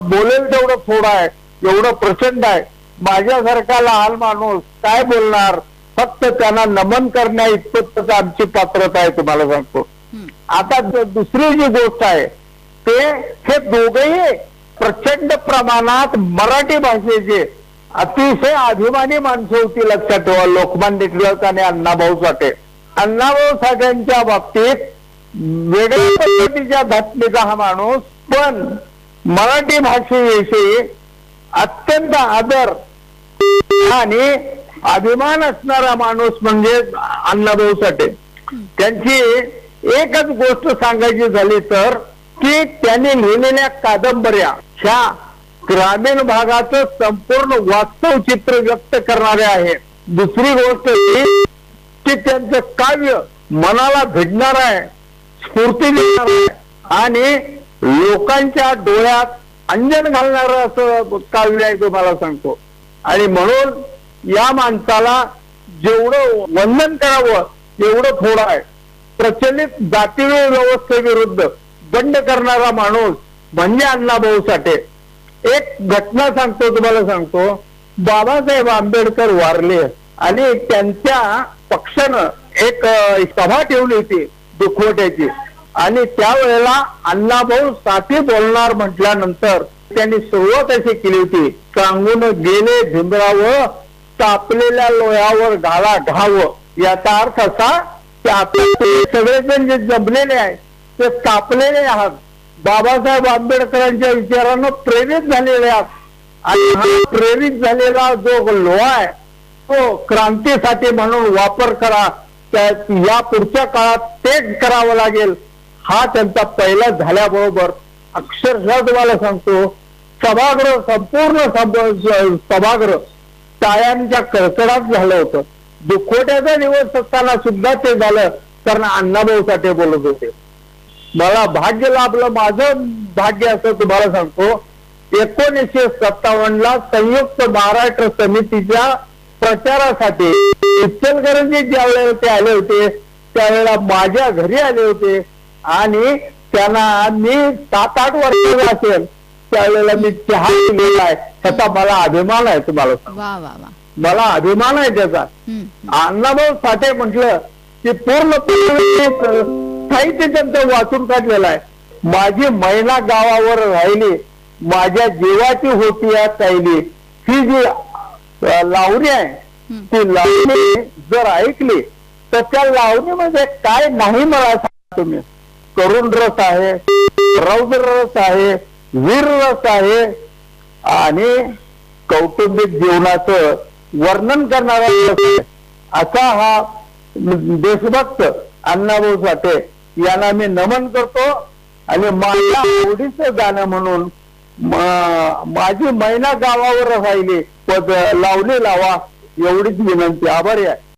बोलेल तेवढं थोडं आहे, एवढं प्रचंड आहे. माझ्यासारखा लहान माणूस काय बोलणार, फक्त त्यांना नमन करण्या इतपतच आमची पात्रता आहे तुम्हाला सांगतो. आता दुसरी जी गोष्ट आहे ते हे दोघेही प्रचंड प्रमाणात मराठी भाषेचे अतिशय अभिमानी माणसं होती. लक्षात ठेवा, लोकमान्य टिळक आणि अण्णाभाऊ साठे. अण्णाभाऊ साठ्यांच्या बाबतीत वेगळ्या पद्धतीच्या धाटणीचा हा माणूस, पण मराठी भाषेविषयी अत्यंत आदर आणि अभिमान असणारा माणूस म्हणजे अण्णाभाऊ साठे. त्यांची एकच गोष्ट सांगायची झाली तर की त्यांनी लिहिलेल्या कादंबऱ्या ह्या ग्रामीण भागाचं संपूर्ण वास्तव चित्र व्यक्त करणारे आहे. दुसरी गोष्ट ही की त्यांचं काव्य मनाला भिडणार आहे, स्फूर्ती देणार आहे आणि लोकांच्या डोळ्यात अंजन घालणारं असं काव्य आहे तुम्हाला सांगतो. आणि म्हणून या माणसाला जेवढं वंदन करावं तेवढं थोडं आहे. प्रचलित जातीय व्यवस्थेविरुद्ध बंड करणारा माणूस म्हणजे अण्णाभाऊ साठे. एक घटना सांगतो तुम्हाला सांगतो. बाबासाहेब आंबेडकर वारले आणि त्यांच्या पक्षानं एक सभा ठेवली होती दुखवट्याची, आणि त्यावेळेला अण्णाभाऊ साठे बोलणार म्हटल्यानंतर त्यांनी सुरुवात अशी केली होती, सांगून गेले भीमराव तापलेल्या लोह्यावर घाला घावं. याचा अर्थ असा की आता सगळेजण जे जमलेले आहे ते तापलेले आहात, बाबासाहेब आंबेडकरांच्या विचारानं प्रेरित झालेले आहात, आणि हा प्रेरित झालेला जो लोहा आहे तो क्रांतीसाठी म्हणून वापर करा. या पुढच्या काळात तेच करावं लागेल. हा त्यांचा पहिला झाल्याबरोबर अक्षरशः तुम्हाला सांगतो सभागृह, संपूर्ण सभागृह टाळ्यांच्या कडकडाट झालं होतं. दुखवट्याचा दिवस असताना सुद्धा ते झालं, कारण अण्णाभाऊ साठे बोलत होते. मला भाग्य लाभलं, माझं भाग्य असं तुम्हाला सांगतो. 1957 संयुक्त महाराष्ट्र समितीच्या प्रचारासाठी इचलकरंजीत ज्या वेळेला ते आले होते त्यावेळेला माझ्या घरी आले होते, आणि त्यांना मी 7-8 वर्षाचा असेल त्यावेळेला मी चहा पिलेला आहे. त्याचा मला अभिमान आहे तुम्हाला सांगतो. मला अभिमान आहे त्याचा. अण्णाभाऊ साठे म्हटलं की पूर्ण साहित्य त्यांचं वाचून काढलेलं आहे. माझी मैना गावावर राहिली, माझ्या जीवाची होती या ताईली. ही जी लावणी आहे ती लावणी जर ऐकली तर त्या लावणीमध्ये काय नाही मला सांगा तुम्ही. करुण रस आहे, रौद्र रस आहे, वीर रस आहे, आणि कौटुंबिक जीवनाचं वर्णन करणारा रस आहे. असा हा देशभक्त अण्णाभाऊ साठे यांना मी नमन करतो. आणि माझ्या आवडीचं गाणं म्हणून माझी मैना गावावर राहिली पद लावणी लावा एवढीच विनंती. आभारी आहे.